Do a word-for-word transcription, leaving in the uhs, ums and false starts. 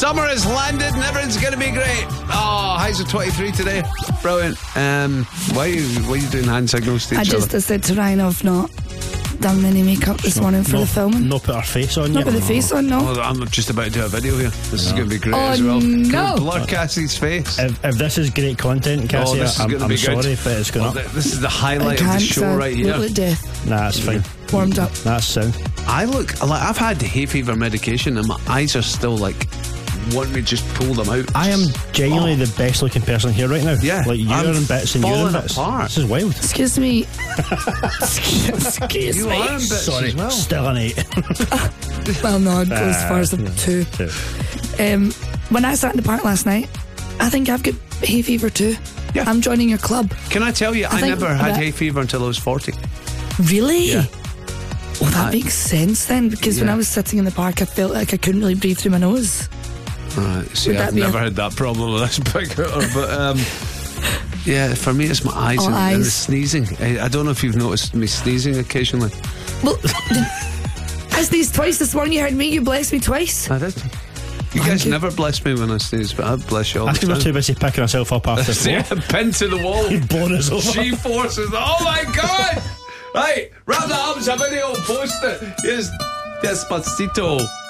Summer has landed and everything's going to be great. Oh, highs of twenty-three today. Brilliant. Um, why, are you, why are you doing hand signals to each I just other? I said to Ryan, I've not done any makeup this morning for no, the filming. No put our face on Not yet. put the face on, no. Oh, I'm just about to do a video here. This is going to be great Oh, as well. Can we no. blur Cassie's face? If, if this is great content, Cassie, Oh, this is I'm, gonna I'm be sorry good. if it's going Oh, up. th- this is the I highlight of can't. the show uh, right here. Look like death. Nah, it's fine. Warmed up. That's sound. I look like I've had hay fever medication and my eyes are still like want me to just pull them out. I am genuinely Oh. the best looking person here right now. Yeah, like you're I'm in bits and you're in falling bits. apart. This is wild. Excuse me. Excuse, excuse You me. are in bits Sorry, as well. still an eight. Well, no, I'd go as far as a yeah. two. Two. Um, when I sat in the park last night, I think I've got hay fever too. Yeah. I'm joining your club. Can I tell you, I, I think never had that- hay fever until I was forty. Really? Yeah. Well, that I- makes sense then, because when Yeah. I was sitting in the park, I felt like I couldn't really breathe through my nose. Right, see, Would I've that be never a- had that problem with this big hooter, but um, yeah, for me it's my eyes, All and, and the eyes. sneezing. I, I don't know if you've noticed me sneezing occasionally. Well, I sneezed twice this morning. You heard me. You blessed me twice. I did. You guys you. never bless me when I sneeze, but I bless you all I the think we're time. too busy picking ourselves up after the See, floor. pin to the wall. Blown us over. She forces. Oh my god! Right, wrap that up as a video, post it. Yes, despacito.